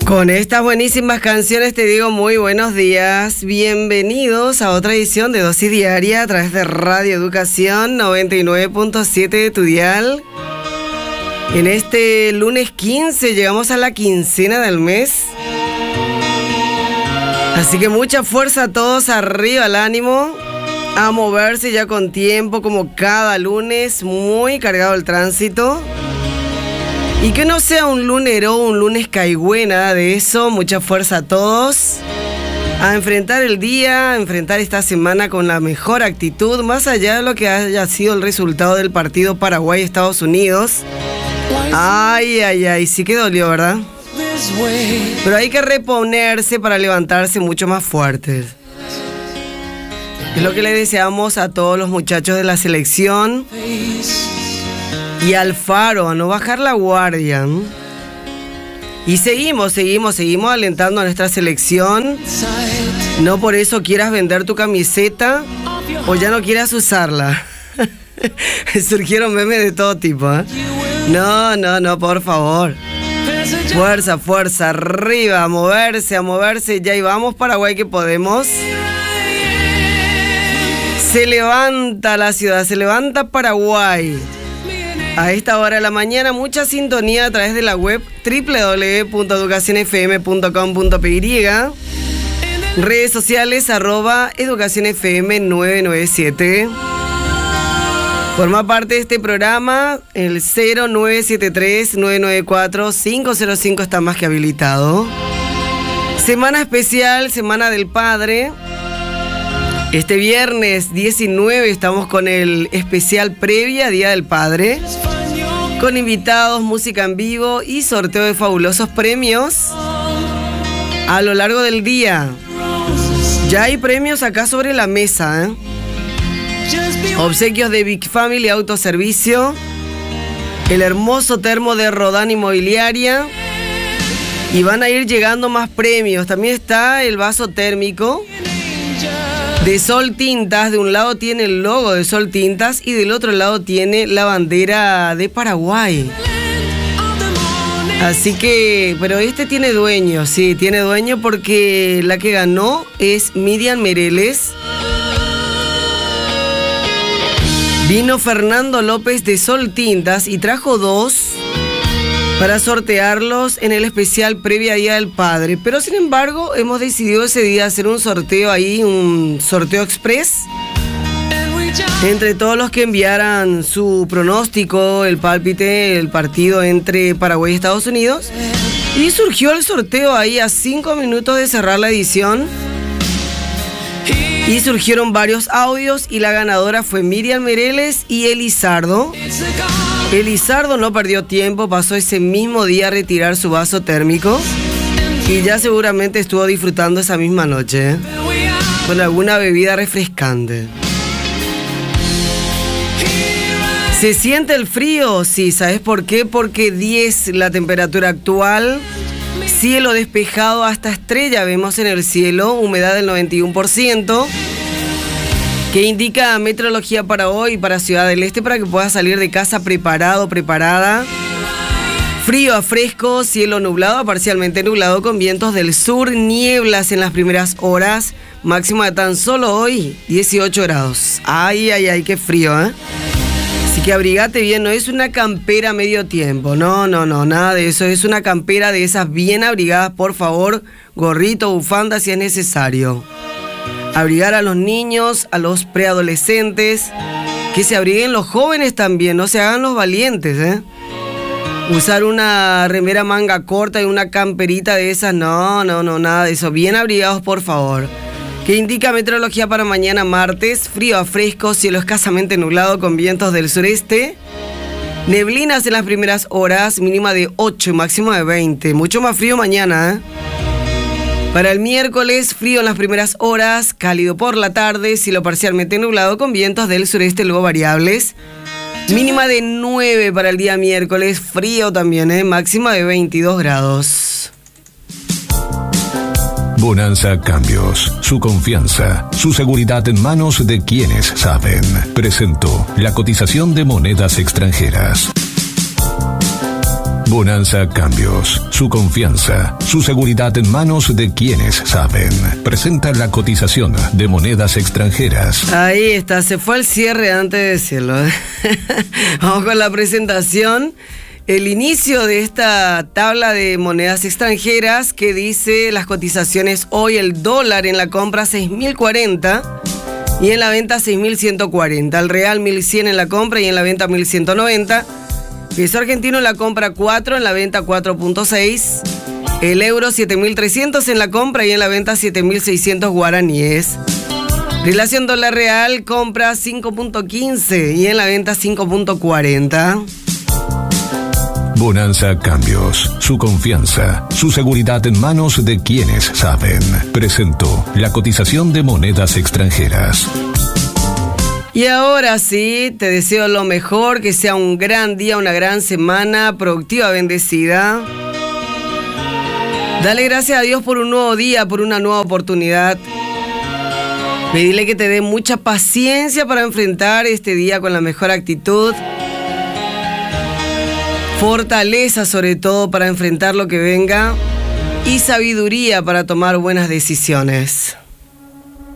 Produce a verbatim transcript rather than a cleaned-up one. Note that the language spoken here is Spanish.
Con estas buenísimas canciones te digo muy buenos días. Bienvenidos a otra edición de Dosis Diaria a través de Radio Educación noventa y nueve punto siete de tu dial. En este lunes quince llegamos a la quincena del mes. Así que mucha fuerza a todos, arriba el ánimo, a moverse ya con tiempo como cada lunes, muy cargado el tránsito. Y que no sea un lunero, un lunes caigüena de eso, mucha fuerza a todos. A enfrentar el día, a enfrentar esta semana con la mejor actitud, más allá de lo que haya sido el resultado del partido Paraguay-Estados Unidos. Ay, ay, ay, sí que dolió, ¿verdad? Pero hay que reponerse para levantarse mucho más fuertes. Es lo que le deseamos a todos los muchachos de la selección. Y Alfaro, a no bajar la guardia. Y seguimos, seguimos, seguimos alentando a nuestra selección. No por eso quieras vender tu camiseta o ya no quieras usarla. Surgieron memes de todo tipo, ¿eh? No, no, no, por favor. Fuerza, fuerza, arriba, a moverse, a moverse. Ya y vamos, Paraguay, que podemos. Se levanta la ciudad, se levanta Paraguay. A esta hora de la mañana, mucha sintonía a través de la web doble u doble u doble u punto educación f m punto com punto p y, redes sociales arroba educación f m nueve nueve siete. Forma parte de este programa, el cero nueve siete tres nueve nueve cuatro cinco cero cinco está más que habilitado. Semana especial, Semana del Padre. Este viernes diecinueve estamos con el especial previa Día del Padre, con invitados, música en vivo y sorteo de fabulosos premios a lo largo del día. Ya hay premios acá sobre la mesa, ¿eh? Obsequios de Big Family Autoservicio, el hermoso termo de Rodán Inmobiliaria, y van a ir llegando más premios. También está el vaso térmico de Sol Tintas. De un lado tiene el logo de Sol Tintas y del otro lado tiene la bandera de Paraguay. Así que, pero este tiene dueño, sí, tiene dueño porque la que ganó es Miriam Mereles. Vino Fernando López de Sol Tintas y trajo dos para sortearlos en el especial previa Día del Padre. Pero sin embargo, hemos decidido ese día hacer un sorteo ahí, un sorteo express, entre todos los que enviaran su pronóstico, el pálpite, el partido entre Paraguay y Estados Unidos. Y surgió el sorteo ahí a cinco minutos de cerrar la edición. Y surgieron varios audios y la ganadora fue Miriam Mereles y Elizardo. Elizardo no perdió tiempo, pasó ese mismo día a retirar su vaso térmico y ya seguramente estuvo disfrutando esa misma noche, ¿eh? Con alguna bebida refrescante. ¿Se siente el frío? Sí, ¿sabes por qué? Porque diez la temperatura actual, cielo despejado hasta estrella vemos en el cielo, humedad del noventa y uno por ciento. Que indica meteorología para hoy y para Ciudad del Este, para que puedas salir de casa preparado, preparada. Frío a fresco, cielo nublado a parcialmente nublado con vientos del sur, nieblas en las primeras horas, máxima de tan solo hoy dieciocho grados. Ay, ay, ay, qué frío, ¿eh? Así que abrigate bien, no es una campera medio tiempo, no, no, no, nada de eso, es una campera de esas bien abrigadas, por favor, gorrito, bufanda si es necesario. Abrigar a los niños, a los preadolescentes, que se abriguen los jóvenes también, no se hagan los valientes, ¿eh? Usar una remera manga corta y una camperita de esas, no, no, no, nada de eso. Bien abrigados, por favor. Que indica meteorología para mañana martes, frío a fresco, cielo escasamente nublado con vientos del sureste. Neblinas en las primeras horas, mínima de ocho y máximo de veinte. Mucho más frío mañana, ¿eh? Para el miércoles, frío en las primeras horas, cálido por la tarde, cielo parcialmente nublado con vientos del sureste luego variables. Mínima de nueve para el día miércoles, frío también, ¿eh? Máxima de veintidós grados. Bonanza Cambios, su confianza, su seguridad en manos de quienes saben. Presentó la cotización de monedas extranjeras. Bonanza Cambios. Su confianza, su seguridad en manos de quienes saben. Presenta la cotización de monedas extranjeras. Ahí está, se fue el cierre antes de decirlo. Vamos con la presentación. El inicio de esta tabla de monedas extranjeras que dice las cotizaciones hoy: el dólar en la compra seis mil cuarenta y en la venta seis mil ciento cuarenta. El real mil cien en la compra y en la venta mil ciento noventa. Peso argentino en la compra cuatro, en la venta cuatro punto seis. El euro siete mil trescientos en la compra y en la venta siete mil seiscientos guaraníes. Relación dólar real, compra cinco punto quince y en la venta cinco punto cuarenta. Bonanza Cambios. Su confianza, su seguridad en manos de quienes saben. Presentó la cotización de monedas extranjeras. Y ahora sí, te deseo lo mejor, que sea un gran día, una gran semana, productiva, bendecida. Dale gracias a Dios por un nuevo día, por una nueva oportunidad. Pedile que te dé mucha paciencia para enfrentar este día con la mejor actitud. Fortaleza sobre todo para enfrentar lo que venga. Y sabiduría para tomar buenas decisiones.